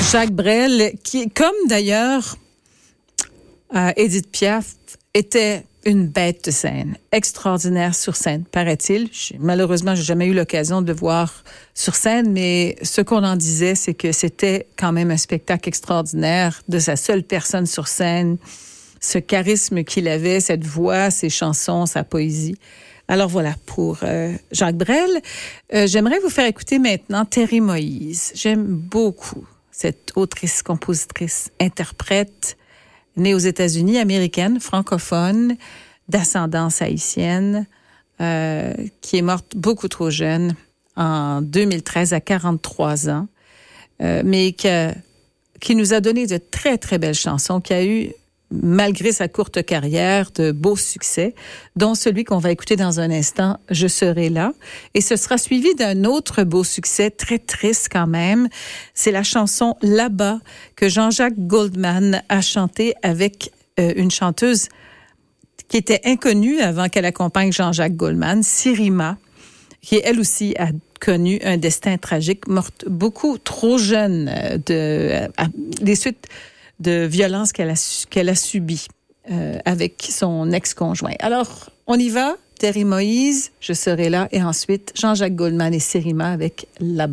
Jacques Brel, qui, comme d'ailleurs Édith Piaf, était une bête de scène, extraordinaire sur scène, paraît-il. Malheureusement, j'ai jamais eu l'occasion de le voir sur scène, mais ce qu'on en disait, c'est que c'était quand même un spectacle extraordinaire de sa seule personne sur scène, ce charisme qu'il avait, cette voix, ses chansons, sa poésie. Alors voilà, pour Jacques Brel, j'aimerais vous faire écouter maintenant Terry Moïse. J'aime beaucoup cette autrice, compositrice, interprète, née aux États-Unis, américaine, francophone, d'ascendance haïtienne, qui est morte beaucoup trop jeune, en 2013, à 43 ans, mais qui nous a donné de très, très belles chansons, qui a eu, malgré sa courte carrière, de beaux succès, dont celui qu'on va écouter dans un instant, « Je serai là ». Et ce sera suivi d'un autre beau succès, très triste quand même. C'est la chanson « Là-bas » que Jean-Jacques Goldman a chanté avec une chanteuse qui était inconnue avant qu'elle accompagne Jean-Jacques Goldman, Sirima, qui elle aussi a connu un destin tragique, morte beaucoup trop jeune des suites de violences qu'elle a subies avec son ex-conjoint. Alors, on y va. Terry Moïse, « Je serai là » et ensuite Jean-Jacques Goldman et Sirima avec « Là-bas ».